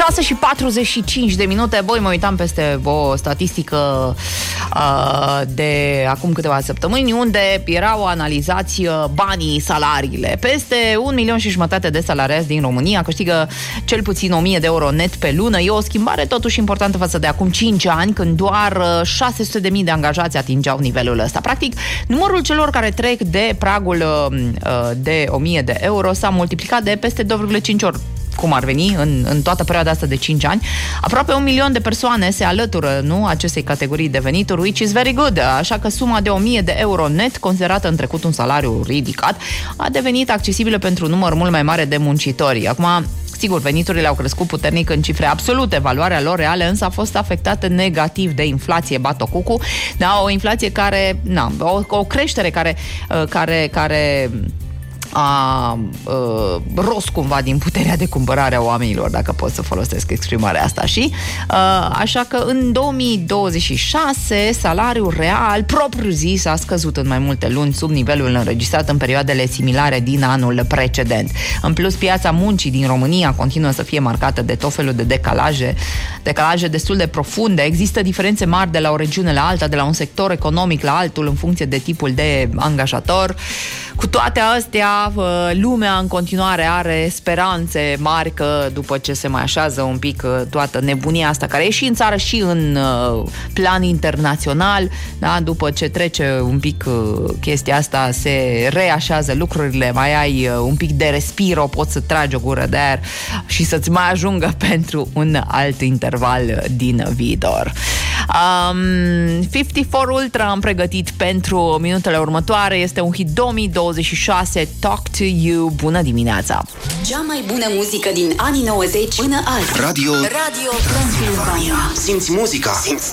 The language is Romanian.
6:45. Băi, mă uitam peste o statistică de acum câteva săptămâni, unde erau analizați banii, salariile. Peste 1,5 milion de salariați din România câștigă cel puțin 1.000 de euro net pe lună. E o schimbare totuși importantă față de acum 5 ani, când doar 600.000 de angajați atingeau nivelul ăsta. Practic, numărul celor care trec de pragul de 1.000 de euro s-a multiplicat de peste 2,5 ori, cum ar veni, în toată perioada asta de 5 ani. Aproape 1 milion de persoane se alătură, nu, acestei categorii de venituri, which is very good. Așa că suma de 1.000 de euro net, considerată în trecut un salariu ridicat, a devenit accesibilă pentru un număr mult mai mare de muncitori. Acum, sigur, veniturile au crescut puternic în cifre absolute, valoarea lor reală însă a fost afectată negativ de inflație batocucu, da, o inflație care, o creștere care a rost cumva din puterea de cumpărare a oamenilor, dacă pot să folosesc exprimarea asta. Și așa că în 2026 salariul real propriu zis a scăzut în mai multe luni sub nivelul înregistrat în perioadele similare din anul precedent. În plus, piața muncii din România continuă să fie marcată de tot felul de decalaje destul de profunde. Există diferențe mari de la o regiune la alta, de la un sector economic la altul, în funcție de tipul de angajator. Cu toate astea, lumea în continuare are speranțe mari că după ce se mai așează un pic toată nebunia asta, care e și în țară și în plan internațional, da? După ce trece un pic chestia asta, se reașează lucrurile, mai ai un pic de respiro, poți să tragi o gură de aer și să-ți mai ajungă pentru un alt interval din viitor. 54 Ultra am pregătit pentru minutele următoare. Este un hit 2026, Talk to You. Bună dimineața! Cea mai bună muzică din anii 90 până azi. Radio Transilvania. Simți muzica, simți